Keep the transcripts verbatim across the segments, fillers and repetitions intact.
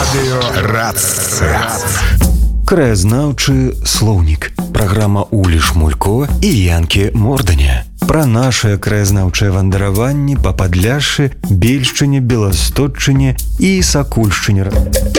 Рацыя. Краязнаўчы слоўнік. Праграма Улі Шмулько і Янкі Морданя. Пра нашыя краязнаўчыя вандраванні па Падляшшы, Бельшчыне, Беласточчыне і Сакульшчыне.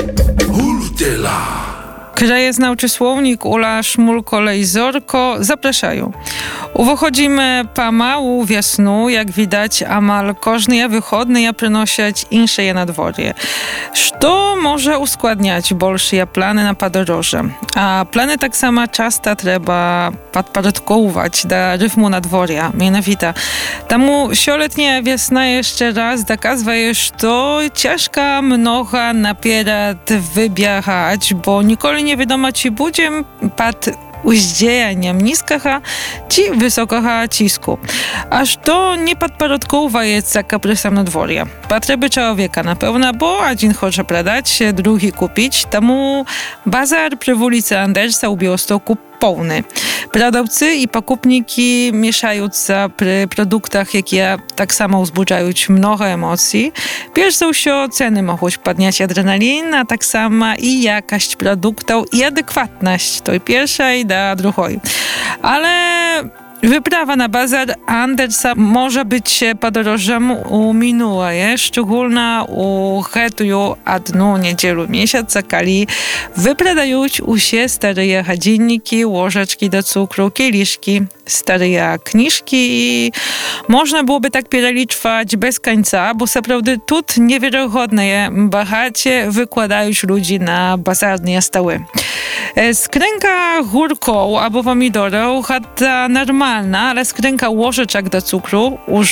Krajoznawczy słownik Ula Szmulko-Lejzorko zapraszają. Uwychodzimy pomału wiosnu, jak widać, amal każdy wychodny przynosić insze na dworze. Co może uskładniać bolsze plany na podróże? A plany tak samo często trzeba podporządkować do rytmu nadworja. Mianowita. Temu sioletnia wiosna jeszcze raz dokazuje, że ciężko mnoga napierad wybiegać, bo nikogo nie wiadomo, czy będziemy pod uzdziejaniem niskiego czy wysokiego cisku. Aż to nie podporządkowanie za kaprysem nadworja. Potrzeby człowieka na pewno, bo jeden chce sprzedać, drugi kupić. Temu bazar przy ulicy Andersa u Białegostoku pełny. Продавcy i покупники mieszające przy produktach, jakie tak samo wzbudzają mnogo emocji. Pierwsze za wszystko ceny mogą podnieść adrenalin, a tak samo i jakość produktów i adekwatność tej pierwszej do drugiej. Ale wyprawa na bazar Andersa może być podróżem u minłe, szczególnie u hetuju jedną niedzielę miesiąca, kiedy wyprzedają się stare chodzinniki, łożeczki do cukru, kieliszki, stare kniżki i można byłoby tak przeliczać bez końca, bo naprawdę tu niewiarygodne bogacie wykładają ludzi na bazarne stoły. Skrzynka górką albo pomidorów to normalna, ale skrzynka łożeczek do cukru już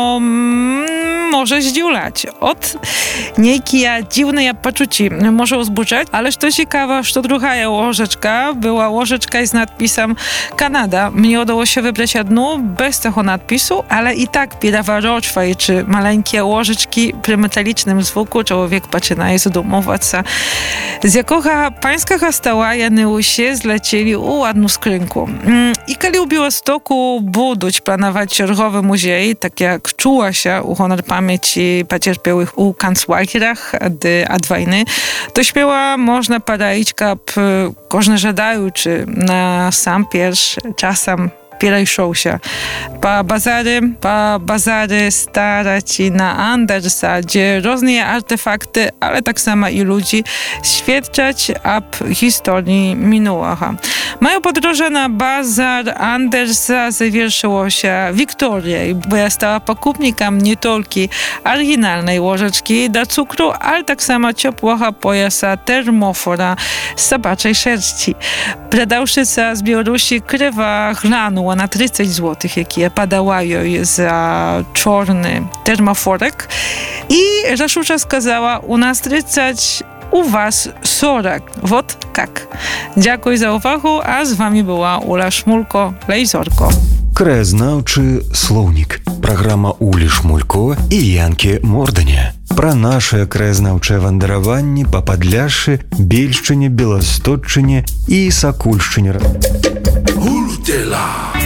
mm, może zdziulać. Od niejkie dziwne poczucie może wzbudzać, ale to ciekawe, że druga łożeczka była łożeczka z nadpisem Kanada. Mnie udało się wybrać jedną bez tego nadpisu, ale i tak pieraworoczwe czy maleńkie łożeczki przy metalicznym zvuku człowiek zaczyna zadumować się, z jakiego pańskiego stoła jany się zlecieli u ładną skrzynku. I kiedy u Białostoku buduć planować czerwowy muzej, tak jak czuła się u honor pamięci pacierpiałych u kanclerach od wojny, to śpiewa można podać, kap każdy żadają, czy na sam pierwszy czasem przejrzał się po bazary, po bazary starać na Andersa, gdzie różne artefakty, ale tak samo i ludzi świadczać o historii minionego. Moje podróże na bazar Andersa zawieszyło się Wiktorię, bo ja stała pokupnikiem nie tylko oryginalnej łożeczki do cukru, ale tak samo ciepłego pojasa termofora z sobaczej szerści. Predawszyca z Białorusi krywa chlanu na trzydzieści złotych, jakie padałają za czarny termoforek i Raszucza skazała u nas trzydzieści, u was czterdzieści. Вот как. Dziękuję za uwagę, a z wami była Ula Szmulko-Lejzorko. Краязнаўчы слоўнік. Праграма Улі Шмулько і Янкі Морданя. Пра нашыя краязнаўчыя вандраванні па Падляшшы, Бельшчыне, Беласточчыне і Сакульшчыне. Ултела.